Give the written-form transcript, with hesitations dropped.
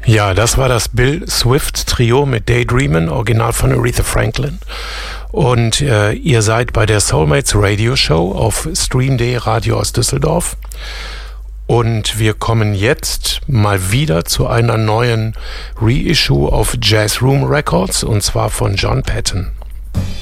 Ja, das war das Bill Swift Trio mit Daydreamin', original von Aretha Franklin. Und ihr seid bei der Soulmates Radio Show auf Stream.de Radio aus Düsseldorf. Und wir kommen jetzt mal wieder zu einer neuen Reissue auf Jazz Room Records, und zwar von John Patton.